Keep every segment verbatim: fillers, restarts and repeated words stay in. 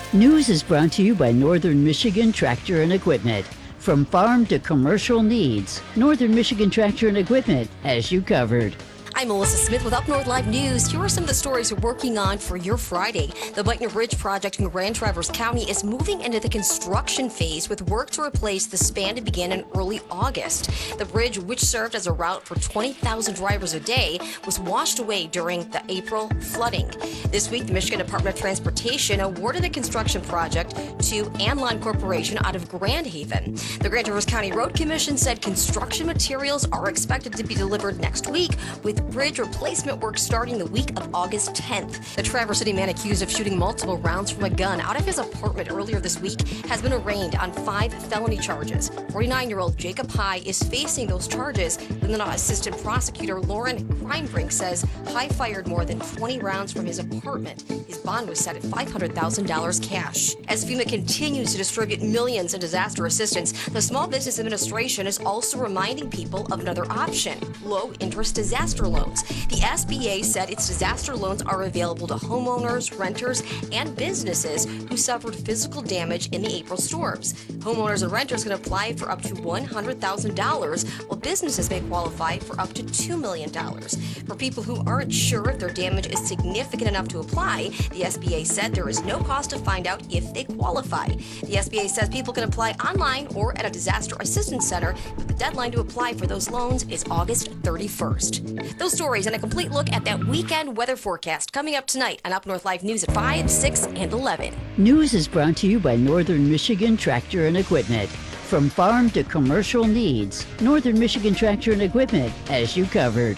News is brought to you by Northern Michigan Tractor and Equipment. From farm to commercial needs, Northern Michigan Tractor and Equipment has you covered. I'm Melissa Smith with Up North Live News. Here are some of the stories we're working on for your Friday. The Blackner Ridge project in Grand Traverse County is moving into the construction phase with work to replace the span to begin in early August. The bridge, which served as a route for twenty thousand drivers a day, was washed away during the April flooding. This week, the Michigan Department of Transportation awarded the construction project to Anline Corporation out of Grand Haven. The Grand Traverse County Road Commission said construction materials are expected to be delivered next week, with bridge replacement work starting the week of August tenth. The Traverse City man accused of shooting multiple rounds from a gun out of his apartment earlier this week has been arraigned on five felony charges. forty-nine-year-old Jacob High is facing those charges. Linden Assistant Prosecutor Lauren Kreinbrink says High fired more than twenty rounds from his apartment. His bond was set at five hundred thousand dollars cash. As FEMA continues to distribute millions in disaster assistance, the Small Business Administration is also reminding people of another option: low-interest disaster loans. The S B A said its disaster loans are available to homeowners, renters, and businesses who suffered physical damage in the April storms. Homeowners and renters can apply for up to one hundred thousand dollars, while businesses may qualify for up to two million dollars. For people who aren't sure if their damage is significant enough to apply, the S B A said there is no cost to find out if they qualify. The S B A says people can apply online or at a disaster assistance center, but the deadline to apply for those loans is August thirty-first. Those stories and a complete look at that weekend weather forecast coming up tonight on Up North Live News at five, six, and eleven. News is brought to you by Northern Michigan Tractor and Equipment. From farm to commercial needs, Northern Michigan Tractor and Equipment has you covered.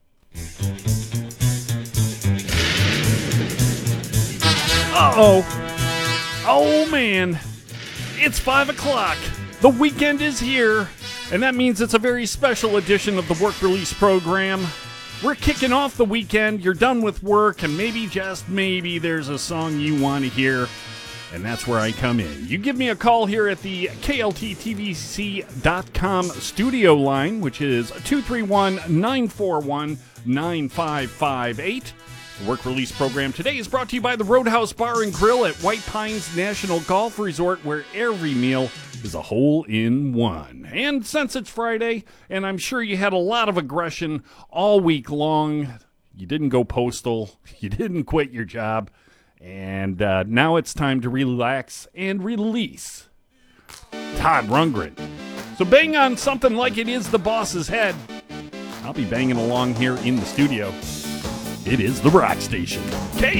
Uh-oh. Oh, man. It's five o'clock. The weekend is here, and that means it's a very special edition of the Work Release Program. We're kicking off the weekend. You're done with work, and maybe, just maybe, there's a song you want to hear, and that's where I come in. You give me a call here at the K L T T V C dot com studio line, which is two three one, nine four one, nine five five eight. The Work Release Program today is brought to you by the Roadhouse Bar and Grill at White Pines National Golf Resort, where every meal is a hole-in-one. And since it's Friday, and I'm sure you had a lot of aggression all week long, you didn't go postal, you didn't quit your job, and uh, now it's time to relax and release. Todd Rundgren. So bang on something like it is the boss's head. I'll be banging along here in the studio. It is the Rock Station, K